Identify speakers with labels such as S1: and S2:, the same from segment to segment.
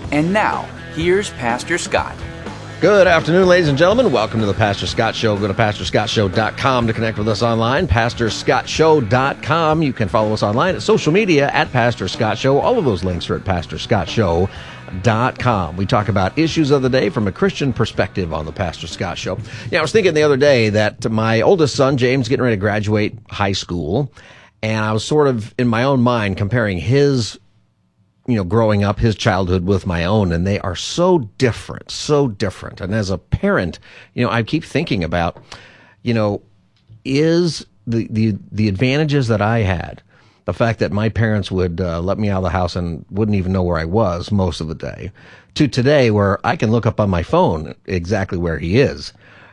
S1: And now, here's Pastor Scott.
S2: Good afternoon, ladies and gentlemen. Welcome to the Pastor Scott Show. Go to pastorscottshow.com to connect with us online, pastorscottshow.com. You can follow us online at social media at Pastor Scott Show. All of those links are at pastorscottshow.com. We talk about issues of the day from a Christian perspective on the Pastor Scott Show. Yeah, I was thinking the other day that my oldest son, James, getting ready to graduate high school, and I was sort of, in my own mind, comparing his growing up, his childhood with my own, and they are so different, so different. And as a parent, I keep thinking about, is the advantages that I had, the fact that my parents would let me out of the house and wouldn't even know where I was most of the day, to today where I can look up on my phone exactly where he is.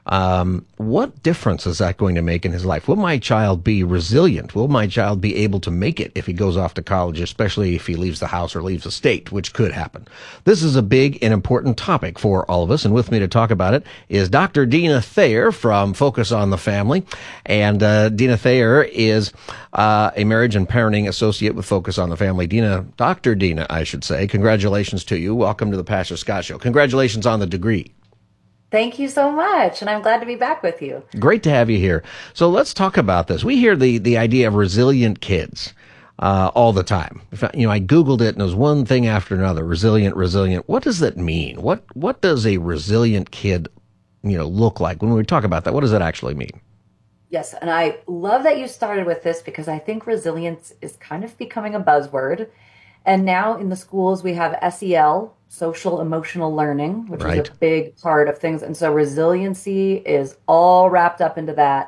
S2: What difference is that going to make in his life? Will my child be resilient? Will my child be able to make it if he goes off to college, especially if he leaves the house or leaves the state, which could happen? This is a big and important topic for all of us, and with me to talk about it is Dr. Dina Thayer from Focus on the Family. And Dina Thayer is a marriage and parenting associate with Focus on the Family. Dr. Dina, I should say, congratulations to you. Welcome to the Pastor Scott Show. Congratulations on the degree.
S3: Thank you so much, and I'm glad to be back with you.
S2: Great to have you here. So let's talk about this. We hear the idea of resilient kids all the time. I Googled it, and it was one thing after another. Resilient. What does that mean? What does a resilient kid, look like? When we talk about that, what does that actually mean?
S3: Yes, and I love that you started with this because I think resilience is kind of becoming a buzzword. And now in the schools, we have SEL, social emotional learning, which is a big part of things. And so resiliency is all wrapped up into that.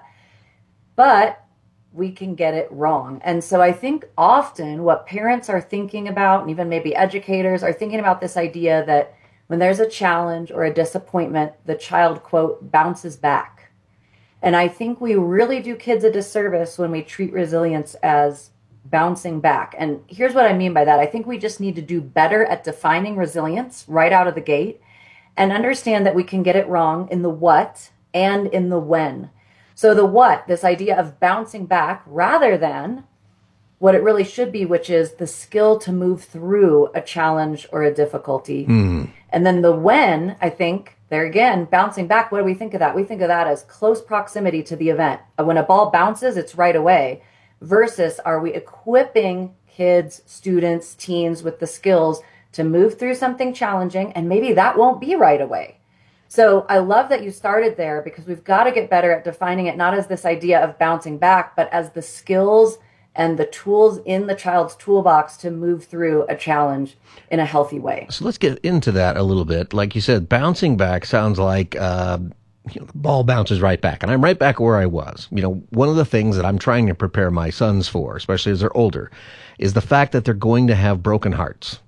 S3: But we can get it wrong. And so I think often what parents are thinking about, and even maybe educators are thinking about this idea that when there's a challenge or a disappointment, the child, quote, bounces back. And I think we really do kids a disservice when we treat resilience as bouncing back. And here's what I mean by that. I think we just need to do better at defining resilience right out of the gate and understand that we can get it wrong in the what and in the when. So the what, this idea of bouncing back rather than what it really should be, which is the skill to move through a challenge or a difficulty. And then the when, I think, there again, bouncing back, what do we think of that? We think of that as close proximity to the event. When a ball bounces, it's right away. Versus, are we equipping kids, students, teens with the skills to move through something challenging? And maybe that won't be right away. So I love that you started there because we've got to get better at defining it, not as this idea of bouncing back, but as the skills and the tools in the child's toolbox to move through a challenge in a healthy way.
S2: So let's get into that a little bit. Like you said, bouncing back sounds like the ball bounces right back, and I'm right back where I was. One of the things that I'm trying to prepare my sons for, especially as they're older, is the fact that they're going to have broken hearts.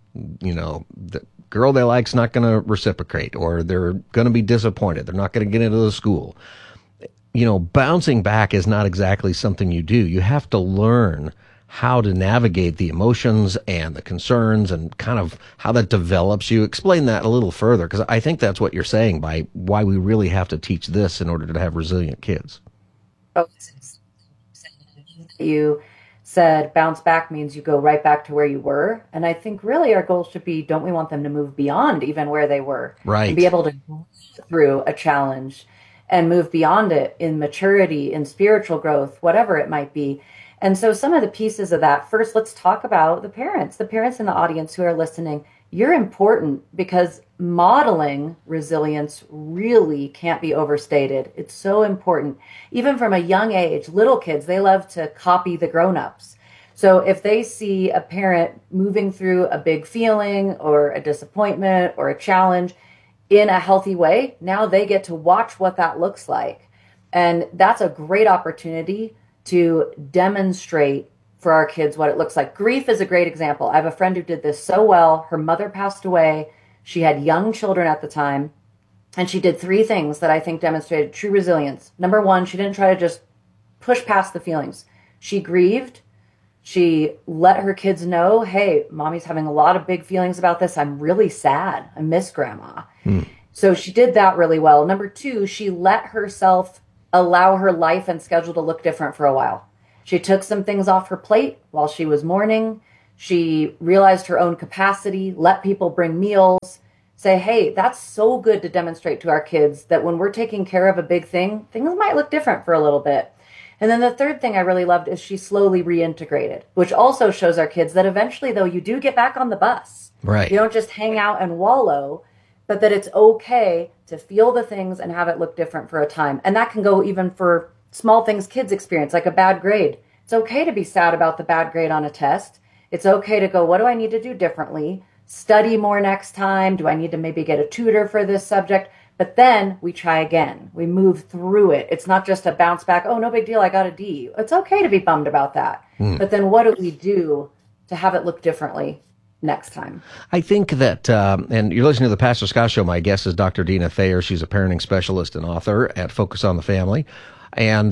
S2: The girl they like's not going to reciprocate, or they're going to be disappointed. They're not going to get into the school. Bouncing back is not exactly something you do. You have to learn how to navigate the emotions and the concerns and kind of how that develops you. Explain that a little further, because I think that's what you're saying by why we really have to teach this in order to have resilient kids.
S3: You said bounce back means you go right back to where you were. And I think really our goal should be, don't we want them to move beyond even where they were?
S2: Right.
S3: And be able to go through a challenge and move beyond it in maturity, in spiritual growth, whatever it might be. And so some of the pieces of that, first, let's talk about the parents in the audience who are listening. You're important because modeling resilience really can't be overstated. It's so important. Even from a young age, little kids, they love to copy the grown-ups. So if they see a parent moving through a big feeling or a disappointment or a challenge in a healthy way, now they get to watch what that looks like. And that's a great opportunity to demonstrate for our kids what it looks like. Grief is a great example. I have a friend who did this so well. Her mother passed away. She had young children at the time. And she did 3 things that I think demonstrated true resilience. Number 1, she didn't try to just push past the feelings. She grieved. She let her kids know, hey, mommy's having a lot of big feelings about this. I'm really sad. I miss grandma. So she did that really well. Number 2, she let herself allow her life and schedule to look different for a while. She took some things off her plate while she was mourning. She realized her own capacity, let people bring meals, say, hey, that's so good to demonstrate to our kids that when we're taking care of a big thing, things might look different for a little bit. And then the third thing I really loved is she slowly reintegrated, which also shows our kids that eventually, though, you do get back on the bus.
S2: Right.
S3: You don't just hang out and wallow, but that it's okay to feel the things and have it look different for a time. And that can go even for small things kids experience, like a bad grade. It's okay to be sad about the bad grade on a test. It's okay to go, what do I need to do differently? Study more next time. Do I need to maybe get a tutor for this subject? But then we try again. We move through it. It's not just a bounce back. Oh, no big deal. I got a D. It's okay to be bummed about that. But then what do we do to have it look differently next time?
S2: I think that, and you're listening to the Pastor Scott Show. My guest is Dr. Dina Thayer. She's a parenting specialist and author at Focus on the Family. And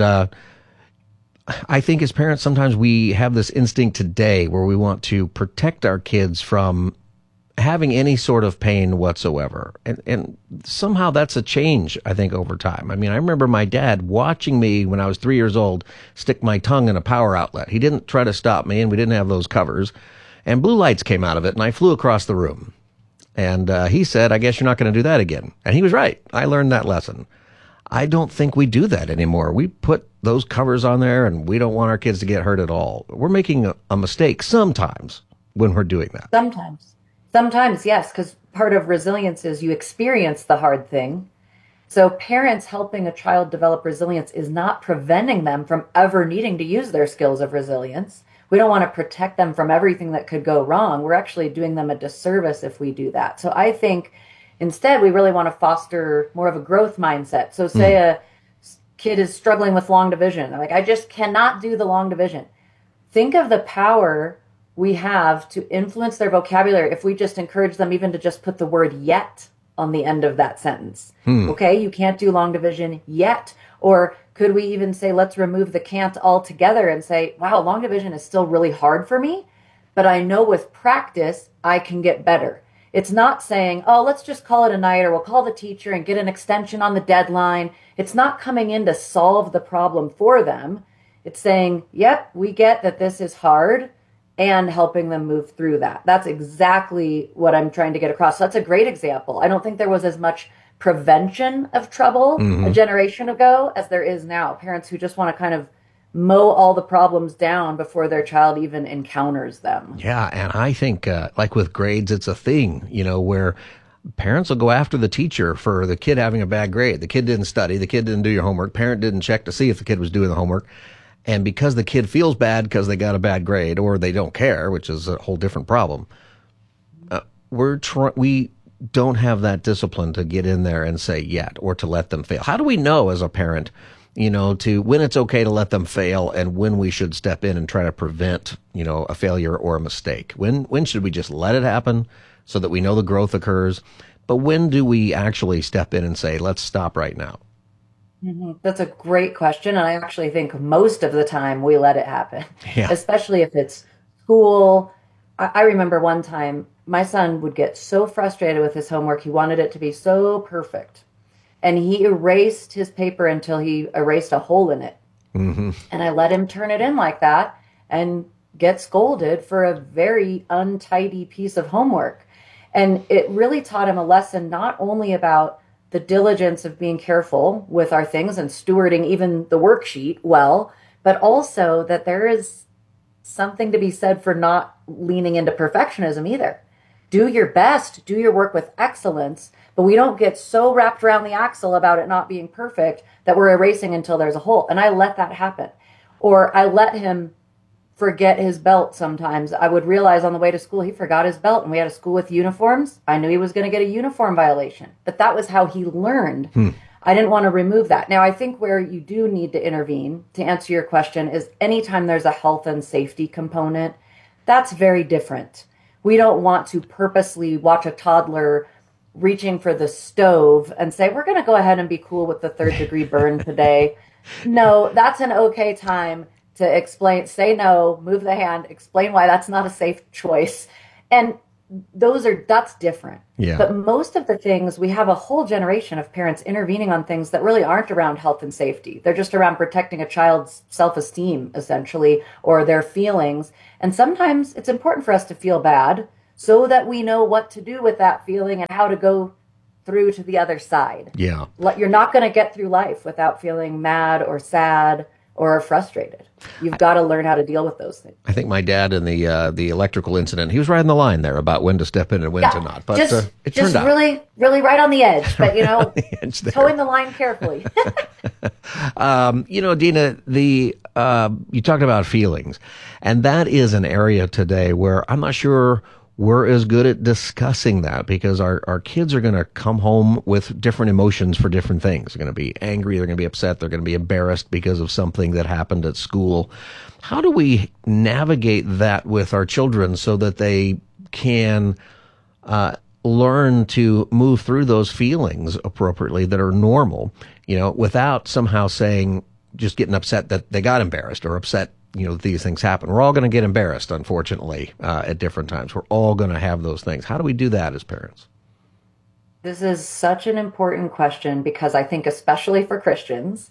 S2: I think as parents, sometimes we have this instinct today where we want to protect our kids from having any sort of pain whatsoever. And somehow that's a change, I think, over time. I mean, I remember my dad watching me when I was 3 years old stick my tongue in a power outlet. He didn't try to stop me, and we didn't have those covers. And blue lights came out of it, and I flew across the room. And he said, I guess you're not going to do that again. And he was right. I learned that lesson. I don't think we do that anymore. We put those covers on there, and we don't want our kids to get hurt at all. We're making a mistake sometimes when we're doing that.
S3: Sometimes, yes, because part of resilience is you experience the hard thing. So parents helping a child develop resilience is not preventing them from ever needing to use their skills of resilience. We don't want to protect them from everything that could go wrong. We're actually doing them a disservice if we do that. So I think instead we really want to foster more of a growth mindset. So say a kid is struggling with long division. They're like, I just cannot do the long division. Think of the power we have to influence their vocabulary if we just encourage them even to just put the word yet on the end of that sentence. Okay, you can't do long division yet. Or could we even say, let's remove the can't altogether and say, wow, long division is still really hard for me, but I know with practice, I can get better. It's not saying, oh, let's just call it a night, or we'll call the teacher and get an extension on the deadline. It's not coming in to solve the problem for them. It's saying, yep, we get that this is hard, and helping them move through that. That's exactly what I'm trying to get across. So that's a great example. I don't think there was as much prevention of trouble a generation ago as there is now. Parents who just want to kind of mow all the problems down before their child even encounters them.
S2: Yeah, and I think, like with grades, it's a thing, where parents will go after the teacher for the kid having a bad grade. The kid didn't study. The kid didn't do your homework. Parent didn't check to see if the kid was doing the homework. And because the kid feels bad because they got a bad grade, or they don't care, which is a whole different problem, we don't have that discipline to get in there and say yet, or to let them fail. How do we know as a parent, to when it's okay to let them fail and when we should step in and try to prevent, a failure or a mistake? When should we just let it happen so that we know the growth occurs? But when do we actually step in and say, let's stop right now?
S3: That's a great question. And I actually think most of the time we let it happen, especially if it's school. I remember one time my son would get so frustrated with his homework. He wanted it to be so perfect. And he erased his paper until he erased a hole in it. And I let him turn it in like that and get scolded for a very untidy piece of homework. And it really taught him a lesson, not only about the diligence of being careful with our things and stewarding even the worksheet well, but also that there is something to be said for not leaning into perfectionism either. Do your best, do your work with excellence, but we don't get so wrapped around the axle about it not being perfect that we're erasing until there's a hole. And I let that happen. Or I let him forget his belt sometimes. I would realize on the way to school he forgot his belt, and we had a school with uniforms. I knew he was going to get a uniform violation, but that was how he learned. I didn't want to remove that. Now, I think where you do need to intervene, to answer your question, is anytime there's a health and safety component. That's very different. We don't want to purposely watch a toddler reaching for the stove and say, we're going to go ahead and be cool with the 3rd-degree burn today. No, that's an okay time to explain, say no, move the hand, explain why that's not a safe choice. And that's different.
S2: Yeah.
S3: But most of the things, we have a whole generation of parents intervening on things that really aren't around health and safety. They're just around protecting a child's self-esteem, essentially, or their feelings. And sometimes it's important for us to feel bad so that we know what to do with that feeling and how to go through to the other side.
S2: Yeah.
S3: You're not going to get through life without feeling mad or sad or frustrated. You've got to learn how to deal with those things.
S2: I think my dad in the electrical incident, he was right on the line there about when to step in and when to not. But it turned out
S3: really, really right on the edge. But towing the line carefully.
S2: Dina, you talked about feelings, and that is an area today where I'm not sure we're as good at discussing that, because our kids are going to come home with different emotions for different things. They're going to be angry, they're going to be upset, they're going to be embarrassed because of something that happened at school. How do we navigate that with our children so that they can learn to move through those feelings appropriately that are normal, without somehow saying, just getting upset that they got embarrassed or upset these things happen. We're all going to get embarrassed, unfortunately, at different times. We're all going to have those things. How do we do that as parents?
S3: This is such an important question, because I think especially for Christians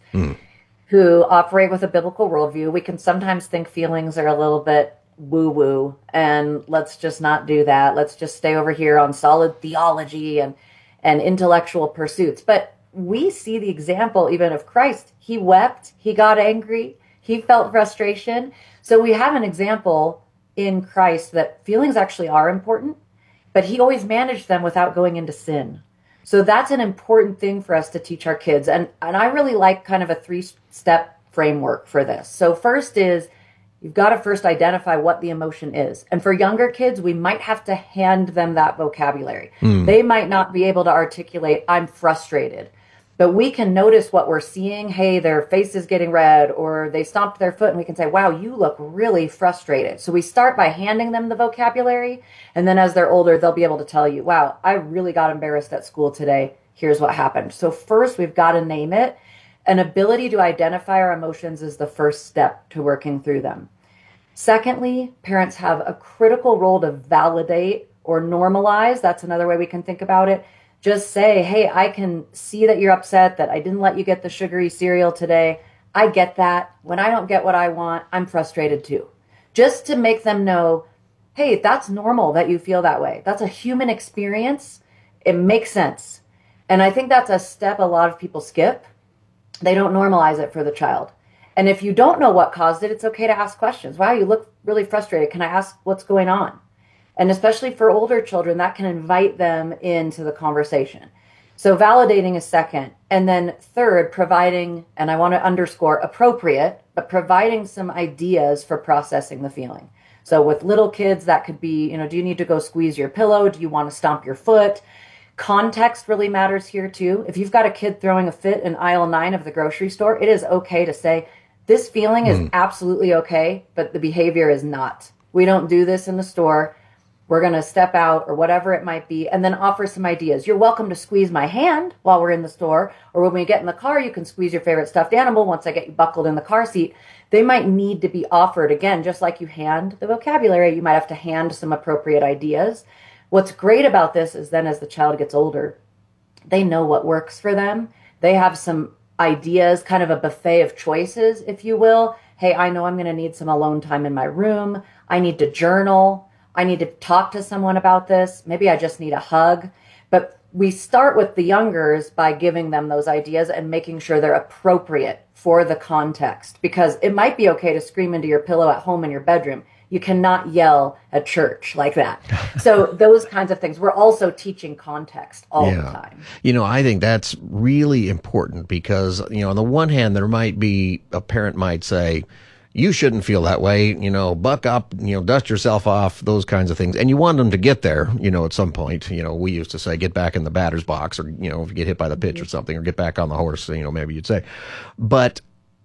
S3: who operate with a biblical worldview, we can sometimes think feelings are a little bit woo-woo, and let's just not do that. Let's just stay over here on solid theology and intellectual pursuits. But we see the example even of Christ. He wept, he got angry, he felt frustration. So we have an example in Christ that feelings actually are important, but he always managed them without going into sin. So that's an important thing for us to teach our kids. And I really like kind of a 3-step framework for this. So first is, you've got to first identify what the emotion is. And for younger kids, we might have to hand them that vocabulary. They might not be able to articulate, I'm frustrated. But we can notice what we're seeing. Hey, their face is getting red, or they stomped their foot, and we can say, wow, you look really frustrated. So we start by handing them the vocabulary. And then as they're older, they'll be able to tell you, wow, I really got embarrassed at school today. Here's what happened. So first, we've got to name it. An ability to identify our emotions is the first step to working through them. Secondly, parents have a critical role to validate or normalize. That's another way we can think about it. Just say, hey, I can see that you're upset that I didn't let you get the sugary cereal today. I get that. When I don't get what I want, I'm frustrated too. Just to make them know, hey, that's normal that you feel that way. That's a human experience. It makes sense. And I think that's a step a lot of people skip. They don't normalize it for the child. And if you don't know what caused it, it's okay to ask questions. Wow, you look really frustrated. Can I ask what's going on? And especially for older children, that can invite them into the conversation. So validating is second. And then third, providing, and I want to underscore appropriate, but providing some ideas for processing the feeling. So with little kids, that could be, do you need to go squeeze your pillow? Do you want to stomp your foot? Context really matters here too. If you've got a kid throwing a fit in aisle 9 of the grocery store, it is okay to say, this feeling is absolutely okay, but the behavior is not. We don't do this in the store. We're going to step out, or whatever it might be, and then offer some ideas. You're welcome to squeeze my hand while we're in the store, or when we get in the car, you can squeeze your favorite stuffed animal once I get you buckled in the car seat. They might need to be offered. Again, just like you hand the vocabulary, you might have to hand some appropriate ideas. What's great about this is then as the child gets older, they know what works for them. They have some ideas, kind of a buffet of choices, if you will. Hey, I know I'm going to need some alone time in my room. I need to journal. I need to talk to someone about this. Maybe I just need a hug. But we start with the youngers by giving them those ideas and making sure they're appropriate for the context. Because it might be okay to scream into your pillow at home in your bedroom. You cannot yell at church like that. So those kinds of things. We're also teaching context all the time.
S2: I think that's really important because, on the one hand, there might be, a parent might say, you shouldn't feel that way, buck up, dust yourself off, those kinds of things. And you want them to get there, at some point. We used to say, get back in the batter's box, or, if you get hit by the pitch or something, or get back on the horse, maybe you'd say. But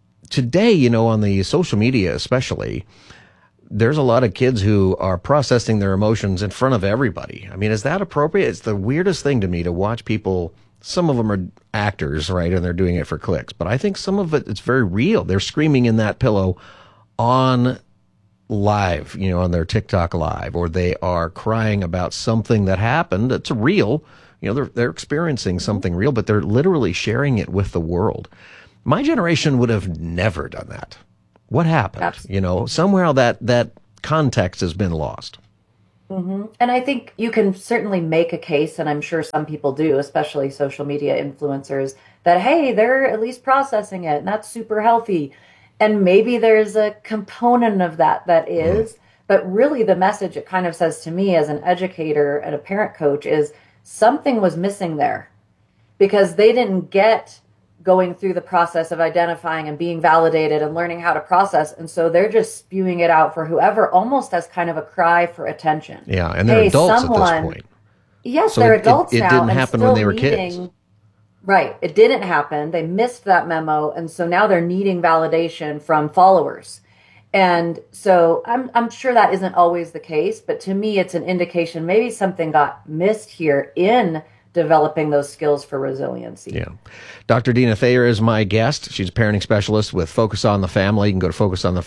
S2: today, on the social media especially, there's a lot of kids who are processing their emotions in front of everybody. I mean, is that appropriate? It's the weirdest thing to me to watch people. Some of them are actors, right? And they're doing it for clicks. But I think some of it's very real. They're screaming in that pillow on live, on their TikTok live, or they are crying about something that happened that's real. They're experiencing something real, but they're literally sharing it with the world. My generation would have never done that. What happened?
S3: Absolutely.
S2: Somehow that context has been lost.
S3: Mm-hmm. And I think you can certainly make a case, and I'm sure some people do, especially social media influencers, that, hey, they're at least processing it, and that's super healthy. And maybe there's a component of that is, but really the message it kind of says to me as an educator and a parent coach is something was missing there, because they didn't get going through the process of identifying and being validated and learning how to process. And so they're just spewing it out for whoever, almost as kind of a cry for attention.
S2: Yeah, and they're adults at this point.
S3: Yes,
S2: so
S3: they're adults
S2: it
S3: now.
S2: Didn't happen when they were kids.
S3: Right. It didn't happen. They missed that memo. And so now they're needing validation from followers. And so I'm sure that isn't always the case, but to me, it's an indication maybe something got missed here in developing those skills for resiliency.
S2: Yeah. Dr. Dina Thayer is my guest. She's a parenting specialist with Focus on the Family. You can go to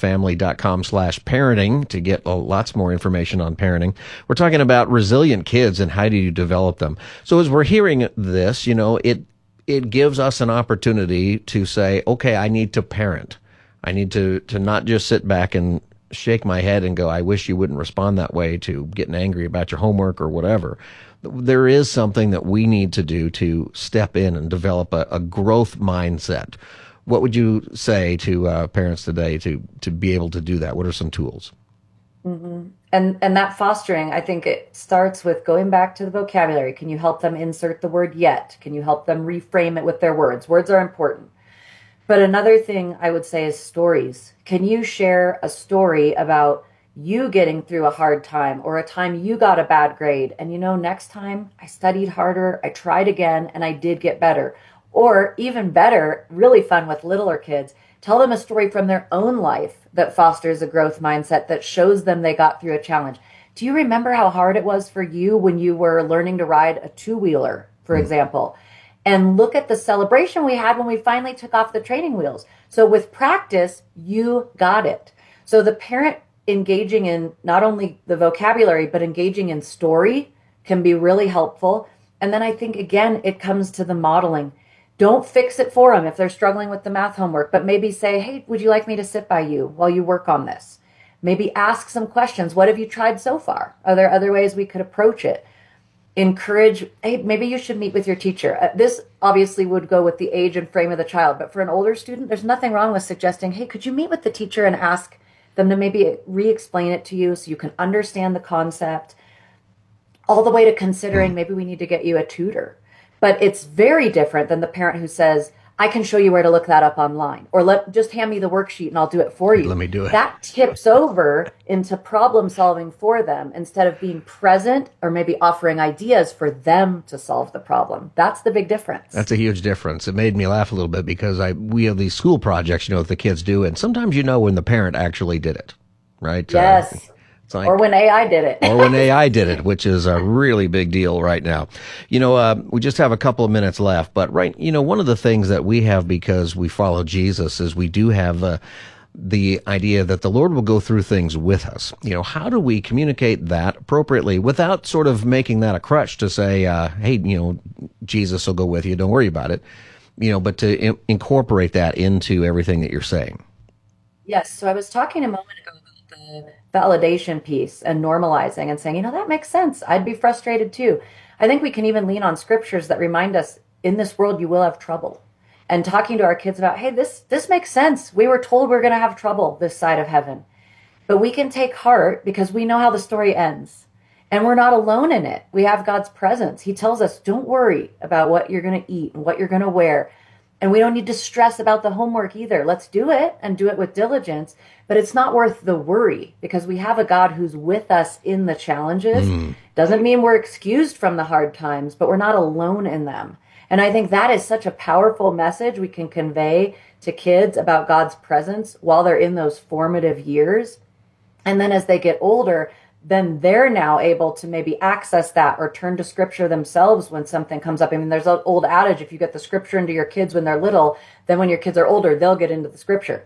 S2: focusonthefamily.com/parenting to get lots more information on parenting. We're talking about resilient kids and how do you develop them. So as we're hearing this, it gives us an opportunity to say, okay, I need to parent. I need to not just sit back and shake my head and go, I wish you wouldn't respond that way, to getting angry about your homework or whatever. There is something that we need to do to step in and develop a growth mindset. What would you say to parents today to be able to do that? What are some tools?
S3: Mm-hmm. And that fostering, I think it starts with going back to the vocabulary. Can you help them insert the word yet? Can you help them reframe it with their words? Words are important. But another thing I would say is stories. Can you share a story about you getting through a hard time, or a time you got a bad grade and next time I studied harder, I tried again, and I did get better? Or even better, really fun with littler kids, tell them a story from their own life that fosters a growth mindset, that shows them they got through a challenge. Do you remember how hard it was for you when you were learning to ride a two-wheeler, for example? And look at the celebration we had when we finally took off the training wheels. So with practice, you got it. So the parent engaging in not only the vocabulary, but engaging in story can be really helpful. And then I think, again, it comes to the modeling. Don't fix it for them if they're struggling with the math homework, but maybe say, hey, would you like me to sit by you while you work on this? Maybe ask some questions. What have you tried so far? Are there other ways we could approach it? Encourage, hey, maybe you should meet with your teacher. This obviously would go with the age and frame of the child, but for an older student, there's nothing wrong with suggesting, hey, could you meet with the teacher and ask them to maybe re-explain it to you so you can understand the concept, all the way to considering maybe we need to get you a tutor. But it's very different than the parent who says, I can show you where to look that up online, or just hand me the worksheet and I'll do it for you.
S2: Let me do it.
S3: That tips over into problem solving for them instead of being present or maybe offering ideas for them to solve the problem. That's the big difference.
S2: That's a huge difference. It made me laugh a little bit because we have these school projects, that the kids do, and sometimes when the parent actually did it, right?
S3: Yes. Or when AI did it.
S2: Or when AI did it, which is a really big deal right now. We just have a couple of minutes left, but one of the things that we have because we follow Jesus is we do have the idea that the Lord will go through things with us. How do we communicate that appropriately without sort of making that a crutch to say, hey, Jesus will go with you, don't worry about it, but to incorporate that into everything that you're saying?
S3: Yes. So I was talking a moment ago about the validation piece and normalizing and saying, that makes sense. I'd be frustrated too. I think we can even lean on scriptures that remind us in this world you will have trouble. And talking to our kids about, hey, this makes sense. We were told we're going to have trouble this side of heaven. But we can take heart because we know how the story ends. And we're not alone in it. We have God's presence. He tells us, don't worry about what you're going to eat and what you're going to wear. And we don't need to stress about the homework either. Let's do it and do it with diligence. But it's not worth the worry because we have a God who's with us in the challenges. Doesn't mean we're excused from the hard times, but we're not alone in them. And I think that is such a powerful message we can convey to kids about God's presence while they're in those formative years. And then as they get older, then they're now able to maybe access that or turn to scripture themselves when something comes up. I mean, there's an old adage, if you get the scripture into your kids when they're little, then when your kids are older, they'll get into the scripture.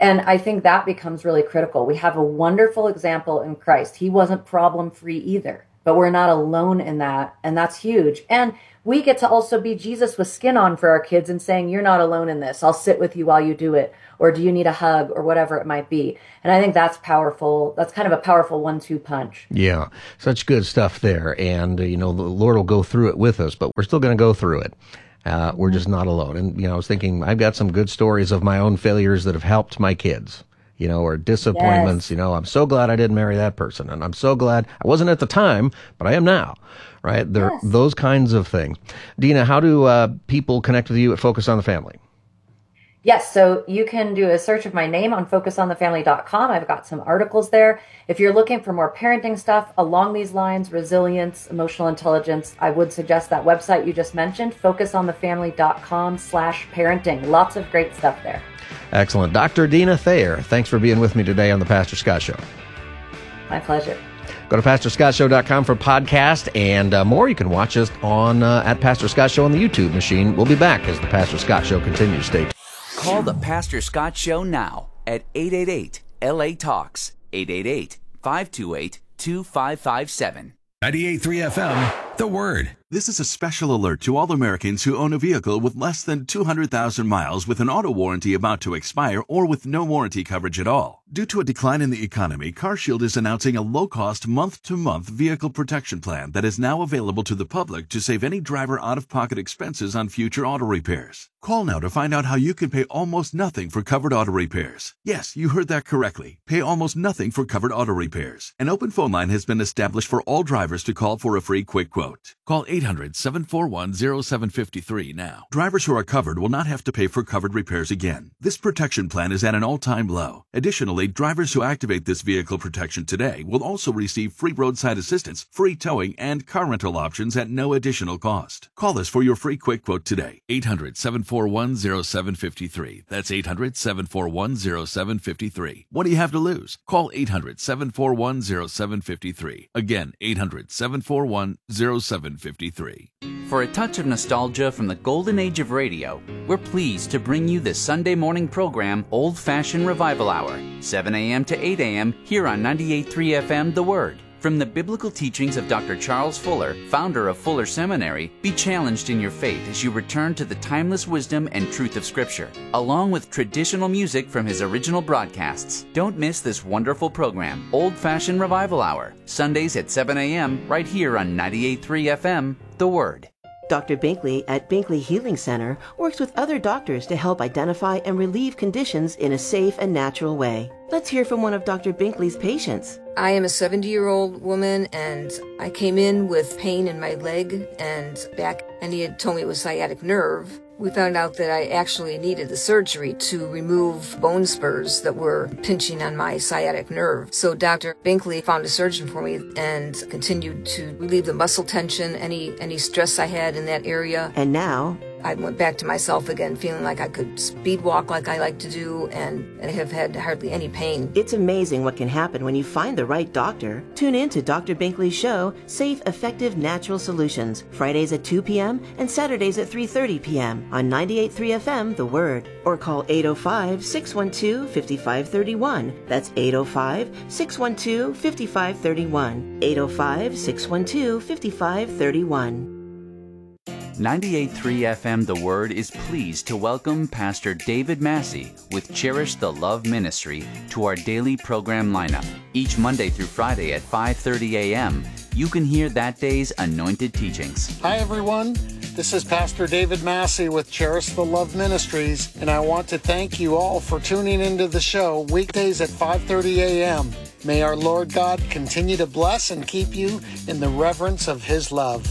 S3: And I think that becomes really critical. We have a wonderful example in Christ. He wasn't problem-free either, but we're not alone in that. And that's huge. And we get to also be Jesus with skin on for our kids and saying, you're not alone in this. I'll sit with you while you do it. Or do you need a hug or whatever it might be? And I think that's powerful. That's kind of a powerful 1-2 punch.
S2: Yeah, such good stuff there. And, the Lord will go through it with us, but we're still going to go through it. We're just not alone. And, I was thinking, I've got some good stories of my own failures that have helped my kids, or disappointments.
S3: Yes.
S2: I'm so glad I didn't marry that person. And I'm so glad I wasn't at the time, but I am now. Right? There, those kinds of things. Dina, how do people connect with you at Focus on the Family?
S3: Yes, so you can do a search of my name on focusonthefamily.com. I've got some articles there. If you're looking for more parenting stuff along these lines, resilience, emotional intelligence, I would suggest that website you just mentioned, focusonthefamily.com/parenting. Lots of great stuff there.
S2: Excellent. Dr. Dina Thayer, thanks for being with me today on The Pastor Scott Show.
S3: My pleasure.
S2: Go to PastorScottShow.com for podcast and more. You can watch us on at Pastor Scott Show on the YouTube machine. We'll be back as The Pastor Scott Show continues. Stay tuned.
S1: Call the Pastor Scott Show now at 888-LA-TALKS, 888-528-2557.
S4: 98.3 FM, The Word. This is a special alert to all Americans who own a vehicle with less than 200,000 miles with an auto warranty about to expire or with no warranty coverage at all. Due to a decline in the economy, CarShield is announcing a low-cost month-to-month vehicle protection plan that is now available to the public to save any driver out-of-pocket expenses on future auto repairs. Call now to find out how you can pay almost nothing for covered auto repairs. Yes, you heard that correctly. Pay almost nothing for covered auto repairs. An open phone line has been established for all drivers to call for a free quick quote. Call 800-741-0753 now. Drivers who are covered will not have to pay for covered repairs again. This protection plan is at an all-time low. Additionally, drivers who activate this vehicle protection today will also receive free roadside assistance, free towing, and car rental options at no additional cost. Call us for your free quick quote today. 800-741-0753. That's 800-741-0753. What do you have to lose? Call 800-741-0753. Again, 800-741-0753.
S1: For a touch of nostalgia from the golden age of radio, we're pleased to bring you the Sunday morning program Old Fashioned Revival Hour, 7 a.m. to 8 a.m. here on 98.3 FM The Word. From the biblical teachings of Dr. Charles Fuller, founder of Fuller Seminary, be challenged in your faith as you return to the timeless wisdom and truth of Scripture, along with traditional music from his original broadcasts. Don't miss this wonderful program, Old Fashioned Revival Hour, Sundays at 7 a.m. right here on 98.3 FM, The Word.
S5: Dr. Binkley at Binkley Healing Center works with other doctors to help identify and relieve conditions in a safe and natural way. Let's hear from one of Dr. Binkley's patients.
S6: I am a 70-year-old woman, and I came in with pain in my leg and back, and he had told me it was sciatic nerve. We found out that I actually needed the surgery to remove bone spurs that were pinching on my sciatic nerve. So Dr. Binkley found a surgeon for me and continued to relieve the muscle tension, any stress I had in that area.
S5: And now
S6: I went back to myself again, feeling like I could speed walk like I like to do, and I have had hardly any pain.
S5: It's amazing what can happen when you find the right doctor. Tune in to Dr. Binkley's show, Safe, Effective, Natural Solutions, Fridays at 2 p.m. and Saturdays at 3:30 p.m. on 98.3 FM, The Word. Or call 805-612-5531. That's 805-612-5531. 805-612-5531.
S1: 98.3 FM The Word is pleased to welcome Pastor David Massey with Cherish the Love Ministry to our daily program lineup. Each Monday through Friday at 5:30 a.m., you can hear that day's anointed teachings.
S7: Hi everyone, this is Pastor David Massey with Cherish the Love Ministries, and I want to thank you all for tuning into the show weekdays at 5:30 a.m. May our Lord God continue to bless and keep you in the reverence of His love.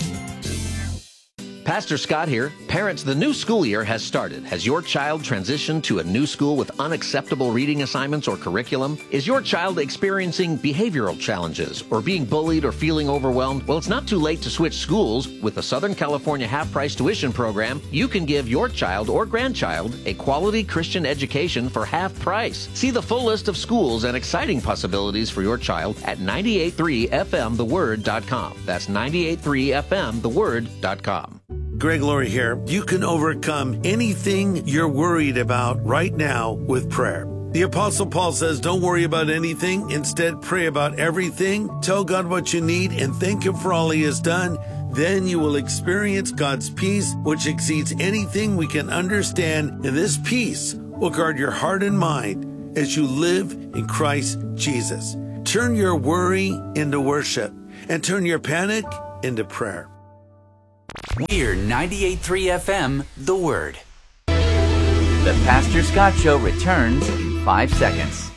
S2: Pastor Scott here. Parents, the new school year has started. Has your child transitioned to a new school with unacceptable reading assignments or curriculum? Is your child experiencing behavioral challenges or being bullied or feeling overwhelmed? Well, it's not too late to switch schools. With the Southern California half-price tuition program, you can give your child or grandchild a quality Christian education for half price. See the full list of schools and exciting possibilities for your child at 983fmtheword.com. That's 983fmtheword.com.
S8: Greg Laurie here. You can overcome anything you're worried about right now with prayer. The Apostle Paul says, don't worry about anything. Instead, pray about everything. Tell God what you need and thank Him for all He has done. Then you will experience God's peace, which exceeds anything we can understand. And this peace will guard your heart and mind as you live in Christ Jesus. Turn your worry into worship and turn your panic into prayer.
S1: We're 98.3 FM, The Word. The Pastor Scott Show returns in 5 seconds.